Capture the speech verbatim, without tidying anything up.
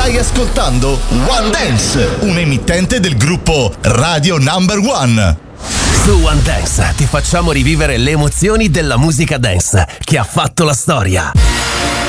Stai ascoltando One Dance, un emittente del gruppo Radio Number One. Su One Dance ti facciamo rivivere le emozioni della musica dance che ha fatto la storia.